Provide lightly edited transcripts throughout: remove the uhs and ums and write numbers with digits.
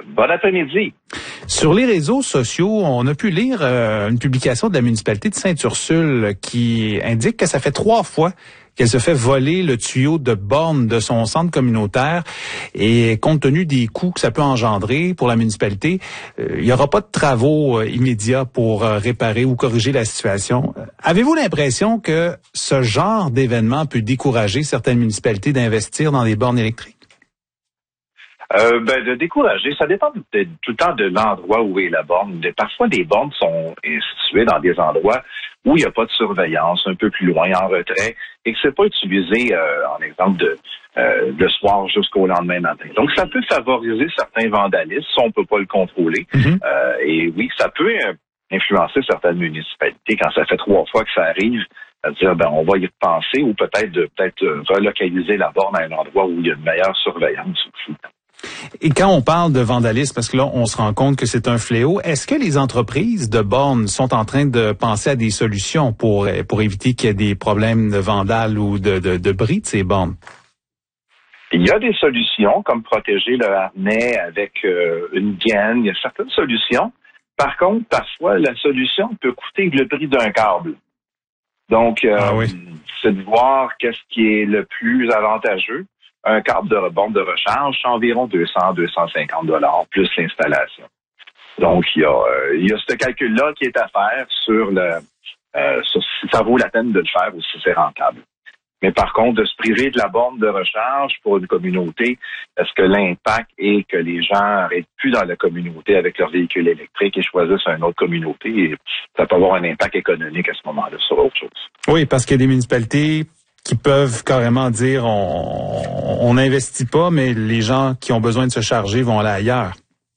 Bon après-midi. Sur les réseaux sociaux, on a pu lire une publication de la municipalité de Sainte-Ursule qui indique que ça fait 3 fois qu'elle se fait voler le tuyau de borne de son centre communautaire. Et compte tenu des coûts que ça peut engendrer pour la municipalité, il n'y aura pas de travaux immédiats pour réparer ou corriger la situation. Avez-vous l'impression que ce genre d'événement peut décourager certaines municipalités d'investir dans des bornes électriques? De décourager, ça dépend tout le temps de l'endroit où est la borne. Parfois, des bornes sont situées dans des endroits où il n'y a pas de surveillance, un peu plus loin, en retrait, et que c'est pas utilisé, en exemple, le soir jusqu'au lendemain matin. Donc, ça peut favoriser certains vandalismes, ça, on peut pas le contrôler. Et oui, ça peut influencer certaines municipalités quand ça fait 3 fois que ça arrive, à dire, on va y repenser, ou peut-être relocaliser la borne à un endroit où il y a une meilleure surveillance aussi. Et quand on parle de vandalisme, parce que là, on se rend compte que c'est un fléau, est-ce que les entreprises de bornes sont en train de penser à des solutions pour éviter qu'il y ait des problèmes de vandales ou de bris de ces bornes? Il y a des solutions, comme protéger le harnais avec une gaine. Il y a certaines solutions. Par contre, parfois, la solution peut coûter le prix d'un câble. Donc, c'est de voir qu'est-ce qui est le plus avantageux. Un câble de borne de recharge, c'est environ 200-250 $ plus l'installation. Donc, il y a ce calcul-là qui est à faire sur si ça vaut la peine de le faire ou si c'est rentable. Mais par contre, de se priver de la borne de recharge pour une communauté, est-ce que l'impact est que les gens n'arrêtent plus dans la communauté avec leur véhicule électrique et choisissent une autre communauté? Et ça peut avoir un impact économique à ce moment-là sur autre chose. Oui, parce qu'il y a des municipalités qui peuvent carrément dire on n'investit pas, mais les gens qui ont besoin de se charger vont aller ailleurs.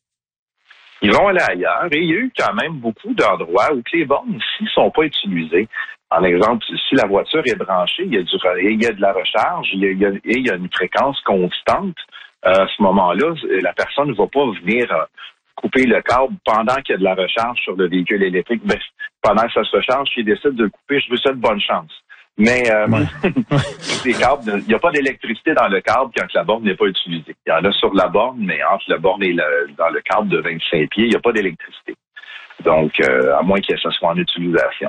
Ils vont aller ailleurs et il y a eu quand même beaucoup d'endroits où les bornes ici sont pas utilisées. En exemple, si la voiture est branchée, il y a de la recharge, il y a une fréquence constante. À ce moment-là, la personne ne va pas venir couper le câble pendant qu'il y a de la recharge sur le véhicule électrique. Pendant que ça se recharge, s'il décide de le couper, je vous souhaite bonne chance. Mais les câbles, il n'y a pas d'électricité dans le câble quand la borne n'est pas utilisée. Il y en a sur la borne, mais entre la borne et dans le câble de 25 pieds, il n'y a pas d'électricité. Donc, à moins que ça soit en utilisation.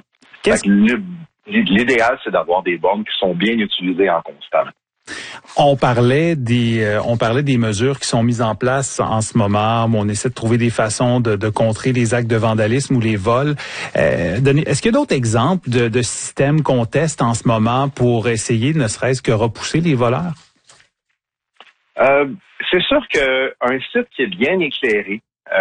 L'idéal, c'est d'avoir des bornes qui sont bien utilisées en constant. On parlait des mesures qui sont mises en place en ce moment, où on essaie de trouver des façons de contrer les actes de vandalisme ou les vols. Est-ce qu'il y a d'autres exemples de systèmes qu'on teste en ce moment pour essayer, ne serait-ce que repousser les voleurs? C'est sûr qu'un site qui est bien éclairé,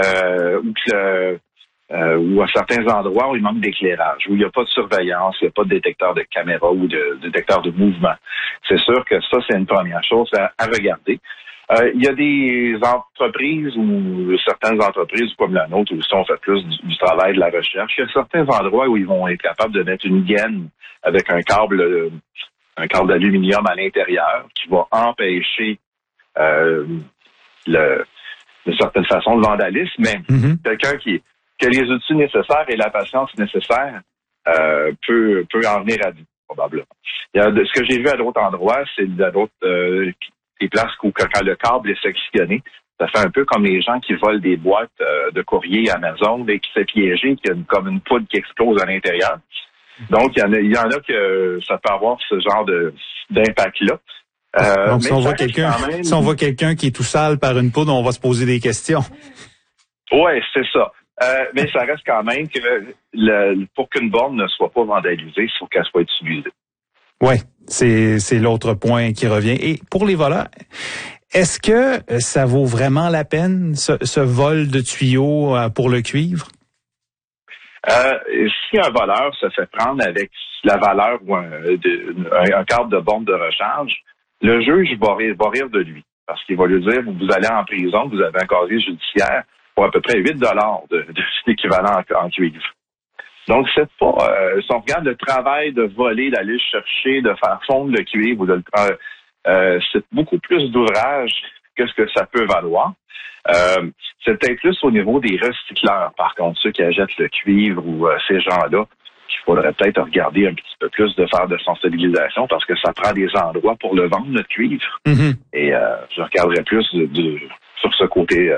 ou à certains endroits où il manque d'éclairage, où il n'y a pas de surveillance, il n'y a pas de détecteur de caméra ou de détecteur de mouvement. C'est sûr que ça, c'est une première chose à regarder. Il y a des entreprises ou certaines entreprises comme la nôtre où on fait plus du travail de la recherche. Il y a certains endroits où ils vont être capables de mettre une gaine avec un câble d'aluminium à l'intérieur qui va empêcher de certaine façon le vandalisme, mais quelqu'un qui a les outils nécessaires et la patience nécessaire peut en venir à bout, probablement. Ce que j'ai vu à d'autres endroits, c'est des places où quand le câble est sectionné, ça fait un peu comme les gens qui volent des boîtes de courrier Amazon et qui se fait piéger, qui a comme une poudre qui explose à l'intérieur. Donc, il y en a que ça peut avoir ce genre d'impact-là. Donc, si on voit quelqu'un qui est tout sale par une poudre, on va se poser des questions. Ouais, c'est ça. Mais ça reste quand même que pour qu'une borne ne soit pas vandalisée, il faut qu'elle soit utilisée. Oui, c'est l'autre point qui revient. Et pour les voleurs, est-ce que ça vaut vraiment la peine, ce vol de tuyaux pour le cuivre? Si un voleur se fait prendre avec la valeur ou un câble de borne de recharge, le juge va rire de lui. Parce qu'il va lui dire, vous allez en prison, vous avez un casier judiciaire pour à peu près 8 $ de l'équivalent en cuivre. Donc, c'est pas, si on regarde le travail de voler, d'aller chercher, de faire fondre le cuivre, c'est beaucoup plus d'ouvrage que ce que ça peut valoir. C'est peut-être plus au niveau des recycleurs, par contre, ceux qui achètent le cuivre ou ces gens-là, qu'il faudrait peut-être regarder un petit peu plus de faire de sensibilisation parce que ça prend des endroits pour le vendre, notre cuivre. Et je regarderais plus sur ce côté